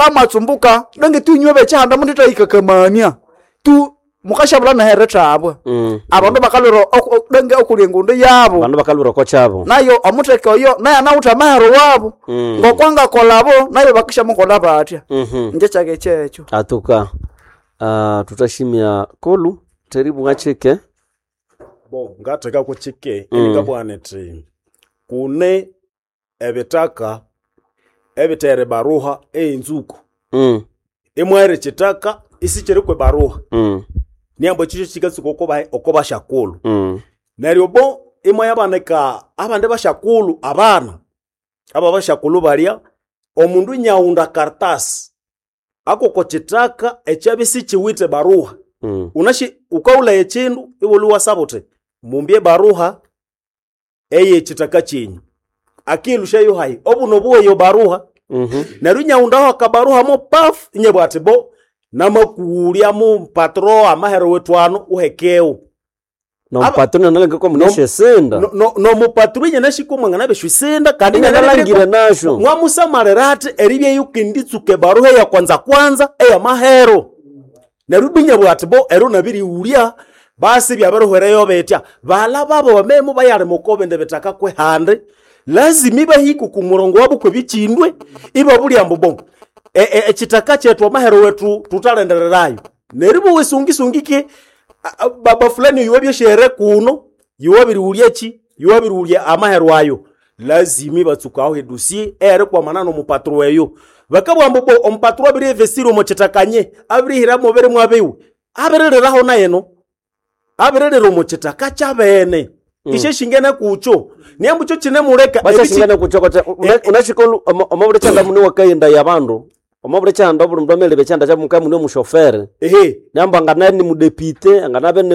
kama tsumbuka donge tu nyobe chanda mundita ikakamania tu mukashabula na hereta abo abantu bakaluro donge okulingundo yabo abantu bakaluro ko chabo nayo amuteke oyo naye anawuta mahero wabo ngokwanga kolabo nayo bakisha mukola batya nje chake checho atuka tutashimia kolu teribu ngachike bo ngateka ku chike ingabwane ti kune ebitaka ebitere baruha einzuko emwere chitaka isichire kwe baruha niambo chicho chikatsuko okoba shakulu neryo bo imwe yabaneka abande bashakulu abana aba bashakulu balia omundu nyaunda kartas akoko chitaka echabisi chiwite baruha unashi ukaula yechindu iwoluwa sabote mumbie baruha eye chitaka chinyi akilusha yo hai obuno buwe yo baruha neryo nyaunda wakabaruha mo paf nyebwate bo namakulia mu patro amahero wetwano uhekeo no patro nalenga ko muneshe senda no mu patro nyenashi ko mwangana beshusenda kandi nalangira nasho mwamusamarerate eribye yukinditsuke baruha ya kwanza eya mahero nerubinya bwate bo ero nabiri ulia basi byabarohwereyo betya bala babo bamemo bayare mukobe ndebetaka kwe hande lazimi bahiku ku murongo wabo kwe bichindwe iba buli ambobongo chitaka chetu amahero wetu tutalendererayo neribo wesungisungike baba fulani yuwabye shere kuno yuwabiri ulyechi yuwabiri ulye amahero ayo lazimi batsukaho hedusi ere kwa manano mu patro weyo bakabwa mbobo ompatro abiri investiro mu chitakanye abiri hira mu bere mwabewe aberereraho na yeno abererero mu chitaka chabene ishe shingene kucho niambu cyo kine mureka basa shingene kucho unashikolu amabure cyanda muni wakayenda yabandu amabure cyanda buri mdomele becanda cya mukamu no mushofere niambu angana ni mudepite angana be ni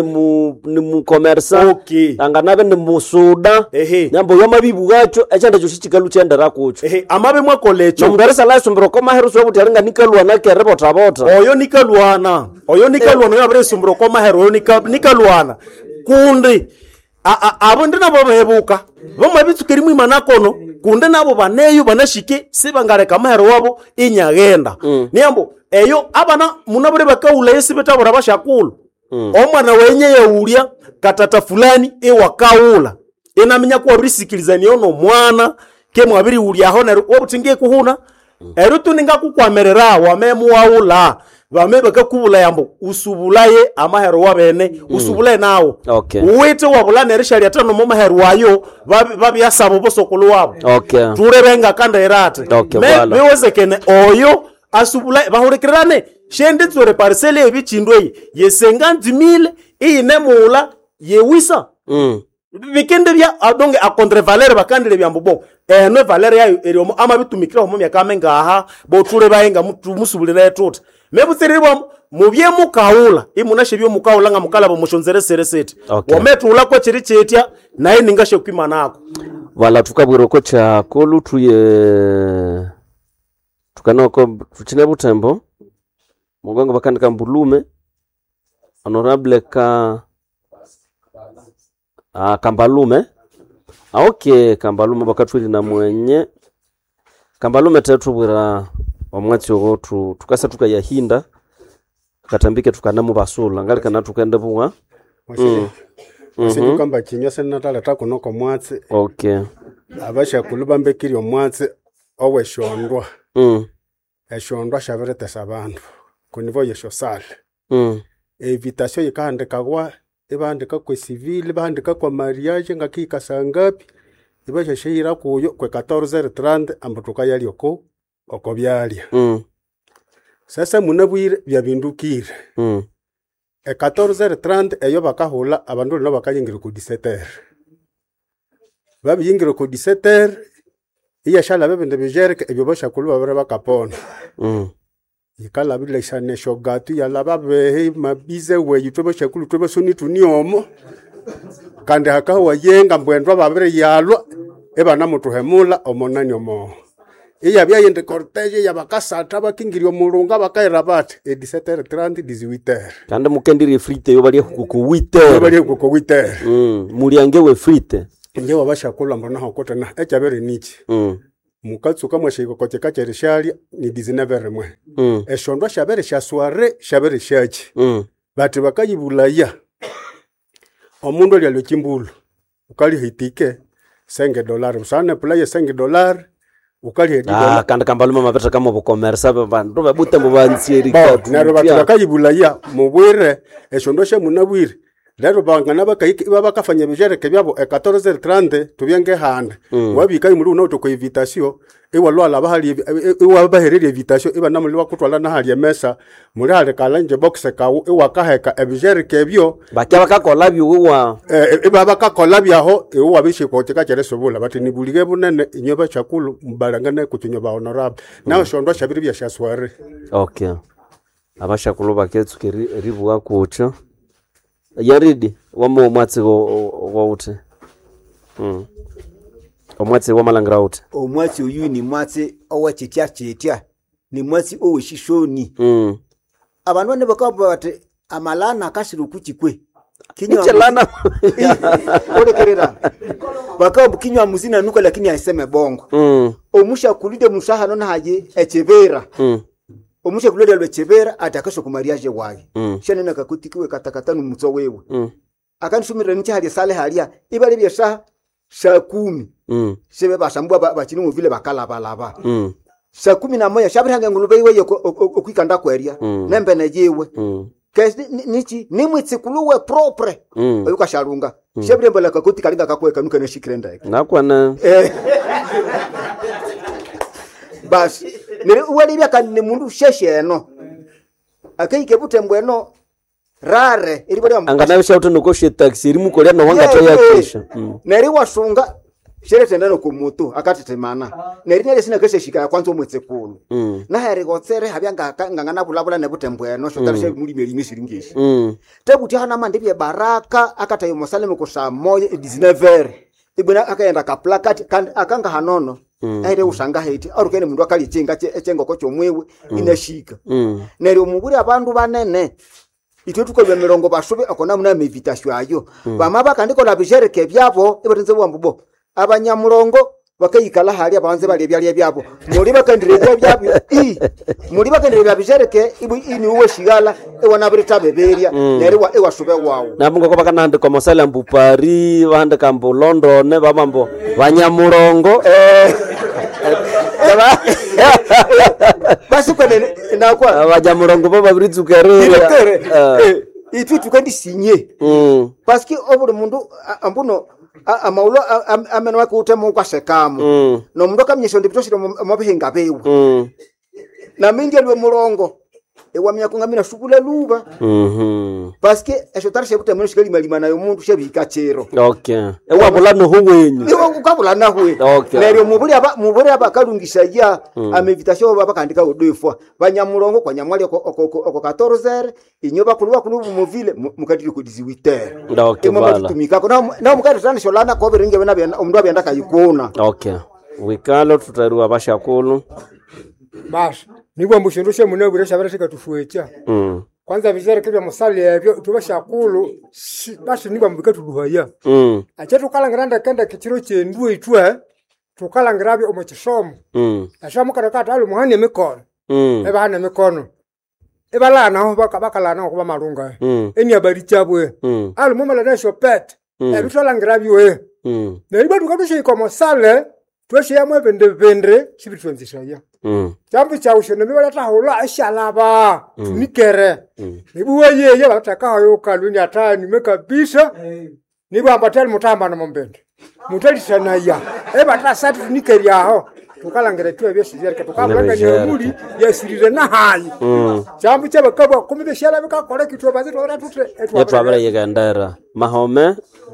mu commerçant angana be ni musuda niambu yamabibu gacho echanda cyo shikikalu cyenda rakucho amabe mwakolecho mdaresa la sumbro koma heru so butarenga nikalwana ke rebota oyo nikalwana yabere sumbro koma heru nikalwana kundi abo ndina babebuka bamwe bitsukiri mu imanakono kunde nabo baneyo banashike sibangareka mahero wabo inyagenda niambo eyo abana munabure bakaula yesibeta bora bashakulu omwana wenye yaulia katata fulani ewakaula enaminya kwa bisikilizani ono mwana kemwe abiri ulia ho nero obutingiye kuhuna ero tuninga kukwamerera wamemu waula bame bakakubula yambo usubulaye amahero wabene usubulaye nawo uwete wabula nerisha lyatano mu mahero wayo babi yasabo bosokolo wabo turebenga kanda irate bewezekene oyo asubulaye bahurekerane shende tsore parcelle ebichindwe ye50,000 ine mula yewisa bikende bya adonge a contre valeur bakandire byambo bo no valeur yayo eriomo ama bitumikira mu myaka mengaha bo ture bayenga musubulira tota mebutsirirwa mubye mukaula imunashe byo mukaula nga mukala bo mushonzere seresete wametula ko chiri chetya naye ningashe kwimanako wala tukabwiro ko cha kolu tuye tukanoko tuchine butembo mugongo bakandika mbulume honorable Kambalume Kambalume bakatwiri na mwenye Kambalume tetubwira omwatsi ogotu tukasa tukayahinda katambike tukanamu basula ngali kana tukende buwa kamba kinyo senatala takunoko mwatsi abasha kulubambe kiri omwatsi owe shondwa eshondwa shaberete sabantu kunivo yesho sale invitation yikandika kwa ibandika kwa civil ibandika kwa mariage ngakika sangapi ibasha shehira kuyo kwa 14:30 ambutuka yali oko byalya sasa munabwire byabindukire 14:30 eyo bakahula abandu no bakayingira ku 17h babiyingira ku 17h iya shala bebende bijereke ebyo basha kulwa bare bakapona yikala bile shane shogatu yala babe mabize we yitobo shakulu tobo suni tuniomo kande hakawa yenga mbwendwa babere yalwa eba namutuhemula omonani omo iya byayende cortege yabakasata bakingirio mulunga bakaira bati 17:30 18h kande mukendire frite yo bali ku 8h mulyange we frite nje wabasha kula mbona hakota na echabere nichi mukatsuka mwashiko koche kachere shali ni 19 rimwe eshondwa shabere sha soirée shabere shachi bati bakayibulaya omundu ali alyo chimbulu ukali hitike $5 usane playa $5 ukali hedika kandi kambaluma mapeta kama bukomersa bantu babute mubansieri katu naro bati bakayibulaya mubwire eshondwa sha munabwire lero bangana bakayiki babakafanya bijereke byabo 14:30 tubyenge hande wabika muri uno to invitation iwalwala bahali iwabaherere invitation iba namuli wakutwala na hali mesa muri hale kalanje box kawo iwakaheka ebijereke byo bakya bakakola byuwa iba bakakola byaho iwabishi ko tekakere sobula bati nibulige bunene inyoba chakulu mbalangane kutunyoba honorable nawo shondwa shabiri bya shasware. Okay, abashakulu baketsukeri ribuwa kucho yaridi wamo mwatsi go ute omwatsi wa malangira ute omwatsi uyu ni mwatsi owachitia ni mwatsi owishishoni abantu bane bakaba bati amalana kashiru kuchikwe kinywa olekerera bakaba kinywa muzina nuko lakini aiseme bongo omusha kulide mushahano na haje echebera omusha kulide lwechebera atakasho ku mariage waye shane nakakutikiwe katakatanu mutso wewe akansumira nti hali sale halia ibale byesha sha 10 shebe bashambwa bakini mu vile bakalabalaba sha 11 shabiranga ngulube iwe okwikanda kweria nembe nejewe kesi nichi nimwitsikuluwe propre oyuka sharunga shebirembo la kakuti kalinga kakweka nuka neshikirenda nakwana bas nere uwali bya kanne mundu shesheno akayike butembweno rare iri bari angana bisha nuko she taxi iri mukolya no wanga toya kesha neri wasunga shere tendano ku mutu akatetemana neri nere sina keshe shika kwanza omwetsekulu na hari gotsere habyanga ngangana bulabula ne butembweno shotarishe muri meri siringishi tebuti hana mande bya baraka akatayo musaleme ku saa 19 ibuna akaenda ka placard kandi akanga hanono aire usanga heti arukene mundu akali chinga echengoko chomwewe inashika neri omuburi abandu banene itwe tukolwe mirongo basube akona muna invitation ayo bamaba kandiko la bijereke byabo ibatenze bwambubo abanyamurongo bakayikala hali abanze bali byali byabo muri bakandire byabo muri bakandire bijereke ini uwe shigala ewana birita beberia neri wa ewasube wawo namungo ko bakanande ko mosala mbupari bande kambo London ne babambo banyamurongo basi kwene nakwa abanyamurongo baba biritsukerere itu tukandi sinye parce que obuli mundu ambuno amaulo ameno akutema kwasekamu no mundu kamnyesho ndipitoshira mabihinga bewu na mingi alwe murongo ewa myakungamina shukula luba parce que esho tarishe kutemeno shikali malima nayo mundu shebika chero okay ewa bulano huwenyu ewa ukabulana huwe neryo muburi aba kalungisha ya amevitation baba kandika odefwa banyamurongo kwa nyamwali oko 14 inyoba kulwa kulubu muvile mukadiri ku 18 okay bala tumikako na mukadiri sana sholana ko biringe bena omundu abyanda kayikona okay wikalo tutarua abashakulu bash nigwa mbushindushe munebure shabara shikatufuecha kwanza vizere kibya musali yabyo tubashakulu bashi nigwa mbikatu duhaya acha tukalangiranda kenda kichiro chenduwe itwe tukalangirabyo omuchisomo ashamu karakata ali muhane mikono eba hane mikono eba lana ho bakalana kuba marunga eni abari chabwe ali mumala na shopet ebitolangirabyo neriba tukadushe ikomosale tweshe yamwe bende shibitwenzishaya jambo cha ushone bibala tahula ashalaba nikere nibuwe yeye bataka hayo kaluni atani mekabisa nibamba tali mutamba na mombende mutali sana ya bata satu nikeri aho tukalangere twe byeshizereka tukabanga nyamuli yasirire na hayi jambo cha bakabwa kumbe shala bikakora kitwa bazi tora tutre etwabara yegandara mahome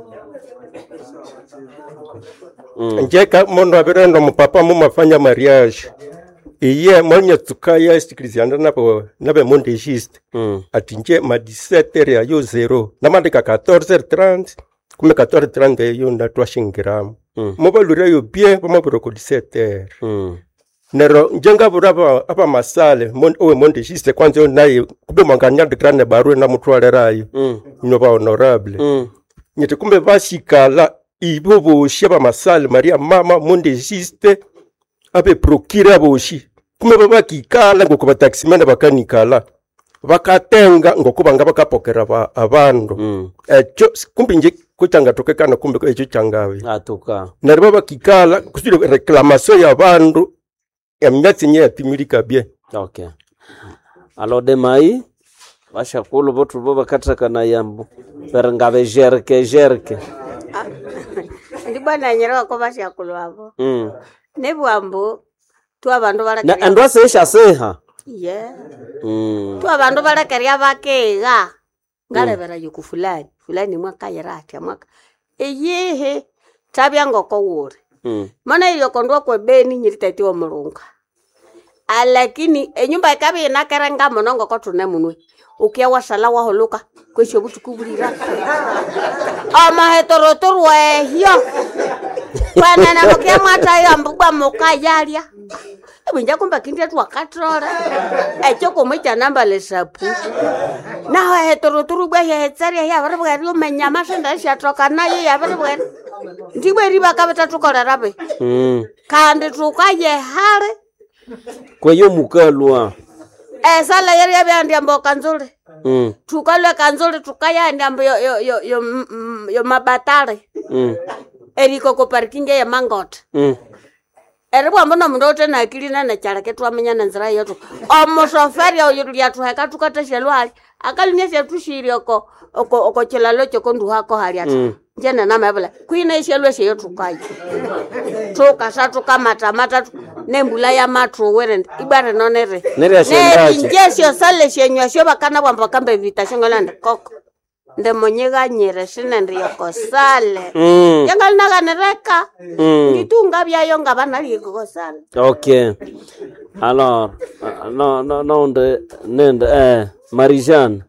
njeka mondo abirendo mupapa mumafanya mariage iye mwenye tukaya sikiliziana nabe mondejiste atinje ma 17 ya yo 0 namandika 14:30 kume 14:30 yo ndatwa shingiramu mobalure yo bien bomaburo ko 17 nero njenga buraba apa masale owe mondejiste kwanza yo naye kube manganya de grande barue na mutwalerayo nyoba honorable nyete kumbe bashikala ibobo sheba masale Maria mama mondejiste abe prokira boshi kume babakikala ngoko bataximene bakanikala bakatenga ngoko banga bakapokera abandu echo kumbi nje kuchanga tokekana kumbe echo changawe atuka nariba bakikala kusiro reclamation ya abandu emyatsi nye yatimilika bie. Okay. Alo de mai bashakulu botu boba katakana yambu perengabe jerke ndi bwana nyera ko bashakulu abo ne bwambo tu abandu na andwa sesha seha tu abandu barakeria bakega ngalebera yuku fulani mwaka yerati mwaka eyehe tabya ngoko wore mana iyo kondwa kwa beni nyiritaiti wa mulunga lakini enyumba ikabi inakerenga monongo ko tune munwe ukia wasala wa holuka kwesho butukubulira ama hetorotorwe hiyo kwana na ukia mata ya mbugwa mukayalia ebinja kumba kindi tu akatrora echo komita namba lesapu na hetorotoru bwa hetsaria ya barabwa rio menyama senda shatoka naye ya barabwa ndiwe riba kabeta tukolera be kandi tukaye hare kweyo mukalwa sala yeri yabyandi ambo kanzule tukalwe kanzule tukaya ndambo yo mabatare eriko ko parking ya mangot eribwa mbona mundote na akili na charake twamenya na nzira yetu omosoferi oyulia tuheka tukateshelwali akalinyesha tushirioko oko chelalo choko nduhako haliatu jena na mabla kuina ishelwe sheyo tukai toka satu kama tamata nembula ya matro were ibare nonere ne injesho sale shenywa sho bakana bamba kambe vita shongolanda koko ndemonyega nyere shinende yoko sale yangal naga nereka ngitunga byayo ngabana yiko sale. Okay. Alors no nende Marie-Jeanne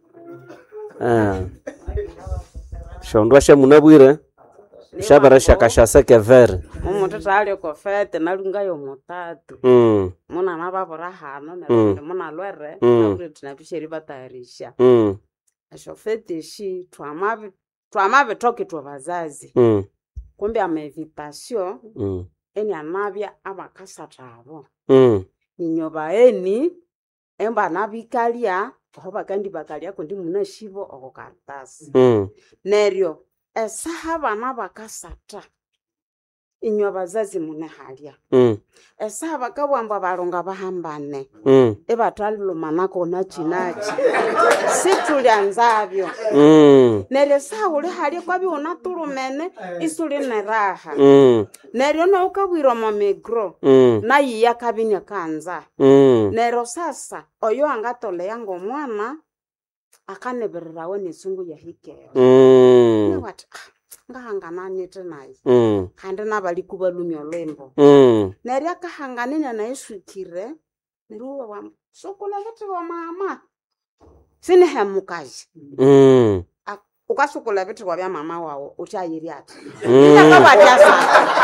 shondwa munabwire shabara shakashaseke vere umuntu tali ko fete nalunga yo mutatu muna nababura hano muna lwere nabure tunabisheri batayarisha asho fete shi twamabe toki twa bazazi kumbe amevitasio eni anabya abakasatabo ninyoba eni emba nabikalia hoba kandi bakalia kundi munashibo okokatasi neryo esahaba nabakasata inyo bazazi mune halia esahaba kabwamba balonga bahambane ebatwalilo manako nachinachi situlyanzabyo neryo sahule halia kwabi onatulumene isuli neraha neryo na ukabwira mamegro nayi yakabinya kanza neryo sasa oyo angatole yango mwana akanebererawe nesungu ya hikero ne what ngahangana tenayi kandi nabali kubalumya olwembo neryo akahanganene na esukire neryo wa sokola bete wa mama sine hamukaji ukasukola bete wa mama wao uchayiri ati ndakabajasa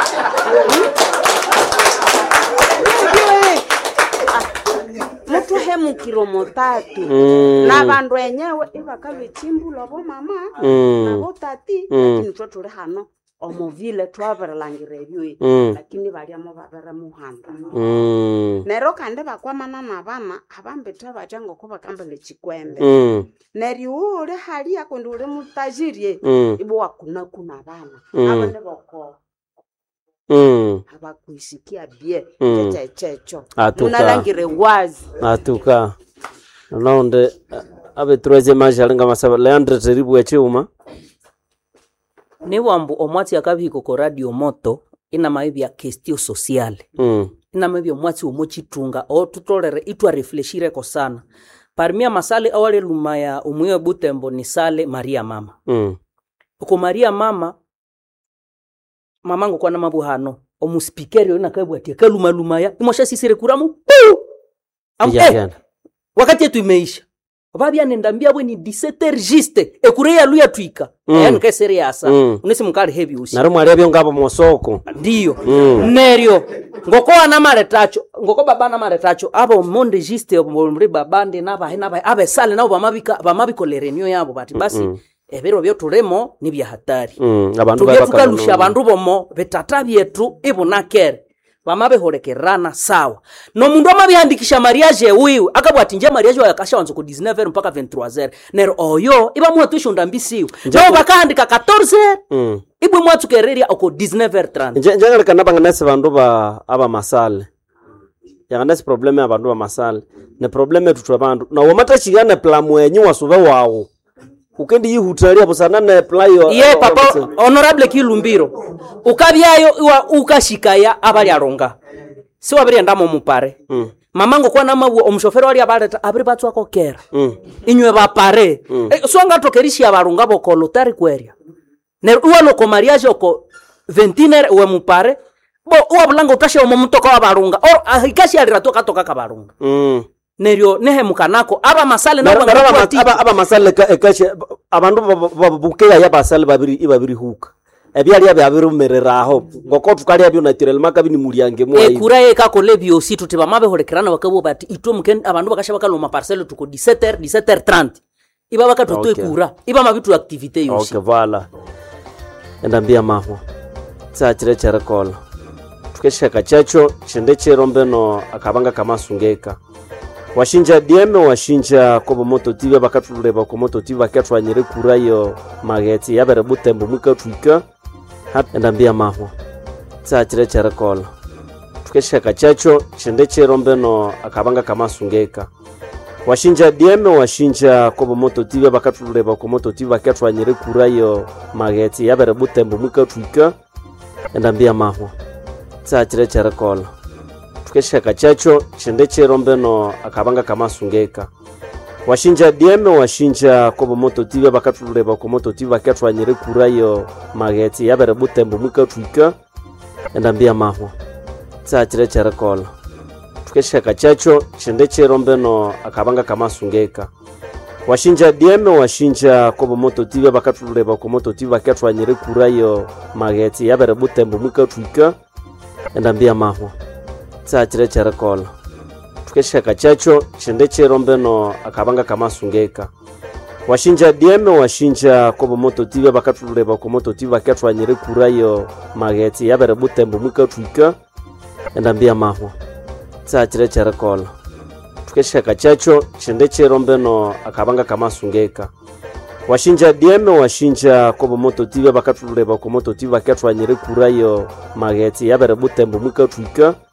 mutu hemukiro motatu na bandu enyewe ibakabe chimbulo bo mama na botati lakini twatule hano omovile twaberelangire ebyo lakini bali amo babere muhanda nero kande bakwamana nabana abambeta bajango ko bakambele chikwembe neryo ule hali yakondi ule mutajirie ibo wakuna bana abane boko abakuisikia bie checho unalangire wazi atuka nonde abe troisième âge alenga masaba Leandre teribu echiuma ne wambu omwati akabiko ko radio moto ina maibia kestio sociale ina maibia omwati omochitunga o tutolere itwa refleshire ko sana parmia masale awale lumaya umuyo Butembo ni sale Maria Mama uko Maria Mama mamangu kwa na mabuhano omuspikeri ona kabwati kaluma imosha sisire kuramu wakati yetu imeisha babia nendambia bwe ni 17h juste ekureya luya twika yani ka serious unesi mukali heavy usi naro mwali abyo ngabo mosoko ndio neryo ngoko ana maretacho ngoko baba na maretacho abo monde juste omuri babande naba abe sale nabo bamabikolerenyo yabo bati basi ebero byo tulemo nibya hatari abantu tukalusha abantu bomo betata byetu ibunakere vamaveholekerana sawa no mundu amavihandikisha mariage wiwe akabwati nje mariage wayo akashawanza ku 19h mpaka 23h nero oyo iba mwa tushonda mbisiwe nao bakahandika 14h ibwe mwa tukereria oko 19h30 njengale kanabanga nese bandu ba aba masale yanganesi probleme abandu ba masale ne probleme tutwa bandu na womatachigana plamu enyu wasuve wawo ukendi yihutalia busana ne playo ye papa honorable Kilumbiro ukabyayo ukashikaya abali aronga si wabiri ndamo mupare mamango kwa namabu omushoferi wali abaleta abiri batwako kera inywe bapare swanga tokerishia abarunga bokolo tari kweria ne uwalo ko mariage oko 20 we mupare bo uwabulanga utashe omumutoko wabarunga or ahikashi alirato katoka kabarunga neryo nehemukanako aba masale na aba masale ekashe abandu babukeya ya basale babiri huka ebyali abyabirumereraho ngoko tukali abyo naturellement makabini mulyange mwayi ekuraye kakole byosi tuteba mabeholekerana bakabo bati ito muken abandu bakasha bakaloma parcelle tuko 17h30 iba bakatoto ekura iba mabitu activité yosi okay voilà endambia maho tsachire cherekola tukeshaka chacho chende cherombeno akabanga kamasungeka washinja DM washinja kobo moto TV bakatuleba ko moto TV bakatwanyire kurayo mageti yabere butembo mwikatwika endambia maho tsachire cherekola tukeshaka chacho chende cherombeno akabanga kamasungeka washinja DM washinja kobo moto TV bakatuleba ko moto TV bakatwanyire kurayo mageti yabere butembo mwikatwika endambia maho tsachire cherekola tukeshaka chacho chende cherombeno akabanga kamasungeka washinja DM washinja kobo moto TV bakatuleba ko moto TV bakatwanyire kurayo mageti yabere butembo mwikatwika endambia maho tsachire cherekola tukeshaka chacho chende cherombeno akabanga kamasungeka washinja DM washinja kobo moto TV bakatuleba ko moto TV bakatwanyire kurayo mageti yabere butembo mwikatwika endambia maho tsachire cherekola tukeshaka chacho chende cherombeno akabanga kamasungeka washinja DM washinja kobo moto TV bakatuleba ko moto TV bakatwanyire kurayo mageti yabere butembo mwikatwika endambia maho tsachire cherekola tukeshaka chacho chende cherombeno akabanga kamasungeka washinja DM washinja kobo moto TV bakatuleba ko moto TV bakatwanyire kurayo mageti yabere butembo mwikatwika